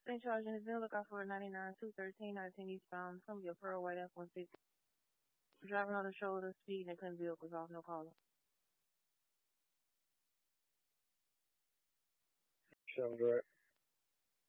St. Charles in Hill, look out for 99, 213, 19 eastbound, Columbia Pearl, White F-150. Driver on the shoulder, speed, and couldn't vehicles off, no caller. Sounds right.